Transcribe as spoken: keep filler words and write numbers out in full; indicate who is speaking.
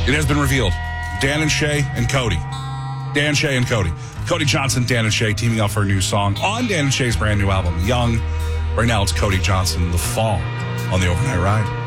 Speaker 1: It has been revealed. Dan and Shay and Cody. Dan, Shay, and Cody. Cody Johnson, Dan and Shay teaming up for a new song on Dan and Shay's brand new album, Young. Right now it's Cody Johnson, The Fall, on the Overnight Ride.